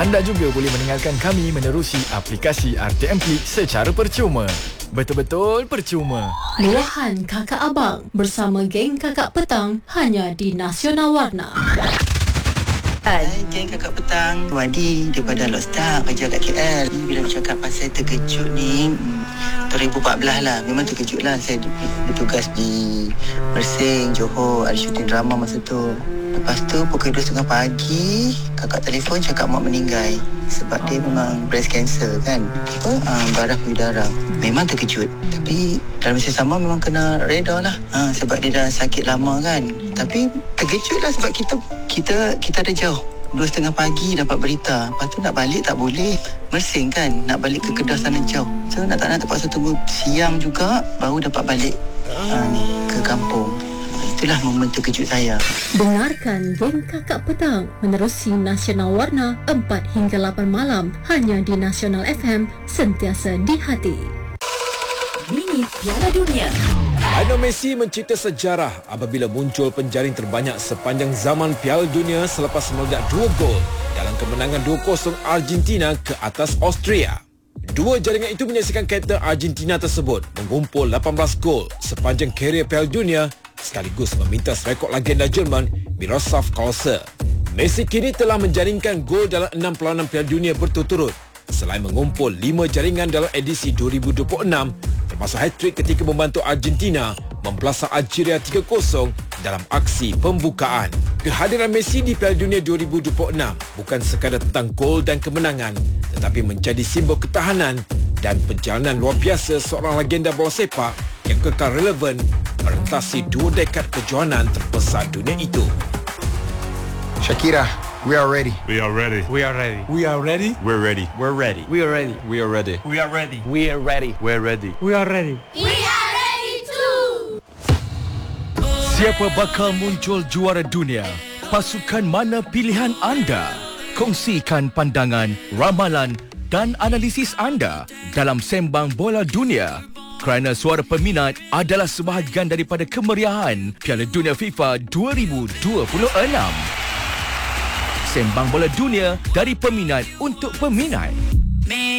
Anda juga boleh mendengarkan kami menerusi aplikasi RTM Klik secara percuma. Betul-betul percuma. Luahan Kakak Abang bersama geng Kakak Petang hanya di Nasional Warna. Hai, geng Kakak Petang. Wadi daripada Lockstar kerja kat KL. Bila bercakap pasal terkejut ni, 2014 lah. Memang terkejut lah. Saya bertugas di Mersing, Johor. Ada syuting drama masa tu. Lepas tu pukul 2.30 pagi, kakak telefon cakap mak meninggal. Sebab dia memang breast cancer kan. Barah payudara. Memang terkejut. Tapi dalam masa sama memang kena reda lah. Sebab dia dah sakit lama kan. Tapi terkejut lah sebab kita dah jauh. 2.30 pagi dapat berita. Lepas tu nak balik tak boleh. Mersing kan. Nak balik ke Kedah sana jauh. So nak tak nak terpaksa tunggu siang juga baru dapat balik ke kampung. Itulah momen terkejut saya. Dengarkan geng Kakak Petang menerusi Nasional Warna 4 hingga 8 malam hanya di Nasional FM, sentiasa di hati. Mini Piala Dunia. Lionel Messi mencipta sejarah apabila muncul penjaring terbanyak sepanjang zaman Piala Dunia selepas meledak 2 gol dalam kemenangan 2-0 Argentina ke atas Austria. Dua jaringan itu menyaksikan kapten Argentina tersebut mengumpul 18 gol sepanjang karier Piala Dunia sekaligus memintas rekod legenda Jerman Miroslav Klose. Messi kini telah menjaringkan gol dalam 6 perlawanan Piala Dunia berturut-turut selain mengumpul 5 jaringan dalam edisi 2026 termasuk hat-trick ketika membantu Argentina membelasah Algeria 3-0 dalam aksi pembukaan. Kehadiran Messi di Piala Dunia 2026 bukan sekadar tentang gol dan kemenangan tetapi menjadi simbol ketahanan dan perjalanan luar biasa seorang legenda bola sepak yang kekal relevan merentasi 2 dekad kejohanan terbesar dunia itu. Shakira, we are ready. We are ready. We are ready. We are ready. We're ready. We're ready. We are ready. We are ready. We are ready. We are ready. We're ready. We are ready. Siapa bakal muncul juara dunia? Pasukan mana pilihan anda? Kongsikan pandangan, ramalan dan analisis anda dalam Sembang Bola Dunia. Kerana suara peminat adalah sebahagian daripada kemeriahan Piala Dunia FIFA 2026. Sembang Bola Dunia dari peminat untuk peminat.